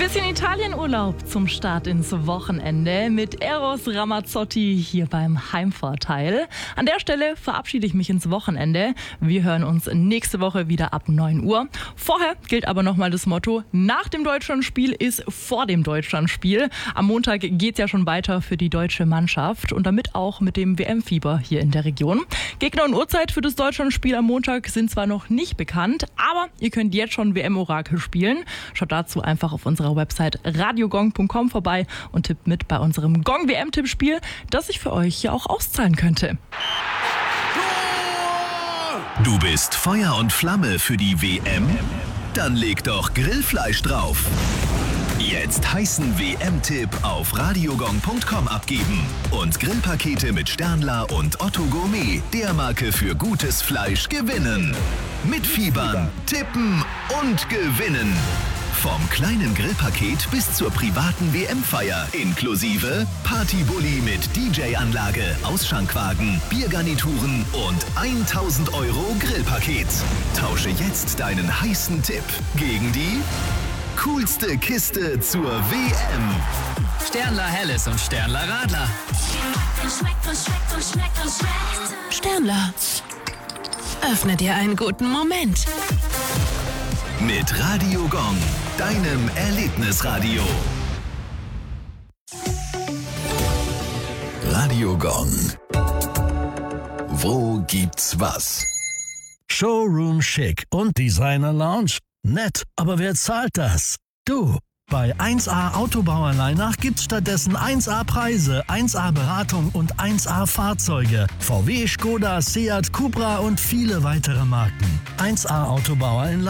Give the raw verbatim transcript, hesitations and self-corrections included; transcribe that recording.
Bisschen Italienurlaub zum Start ins Wochenende mit Eros Ramazzotti hier beim Heimvorteil. An der Stelle verabschiede ich mich ins Wochenende. Wir hören uns nächste Woche wieder ab neun Uhr. Vorher gilt aber nochmal das Motto, nach dem Deutschlandspiel ist vor dem Deutschlandspiel. Am Montag geht es ja schon weiter für die deutsche Mannschaft und damit auch mit dem W M-Fieber hier in der Region. Gegner und Uhrzeit für das Deutschlandspiel am Montag sind zwar noch nicht bekannt, aber ihr könnt jetzt schon W M-Orakel spielen. Schaut dazu einfach auf unserer Website radiogong punkt com vorbei und tippt mit bei unserem Gong-W M-Tippspiel, das sich für euch ja auch auszahlen könnte. Du bist Feuer und Flamme für die W M? Dann leg doch Grillfleisch drauf. Jetzt heißen W M-Tipp auf radiogong punkt com abgeben und Grillpakete mit Sternler und Otto Gourmet, der Marke für gutes Fleisch, gewinnen. Mitfiebern, tippen und gewinnen. Vom kleinen Grillpaket bis zur privaten W M-Feier inklusive Partybully mit D J-Anlage, Ausschankwagen, Biergarnituren und tausend Euro Grillpaket. Tausche jetzt deinen heißen Tipp gegen die coolste Kiste zur W M. Sternler Helles und Sternler Radler. Sternler, öffne dir einen guten Moment. Mit Radio Gong, deinem Erlebnisradio. Radio Gong. Wo gibt's was? Showroom Chic und Designer Lounge. Nett, aber wer zahlt das? Du. Bei eins A Autobauerleinach gibt's stattdessen eins A Preise, eins A Beratung und eins A Fahrzeuge. V W, Skoda, Seat, Cupra und viele weitere Marken. eins A Autobauer in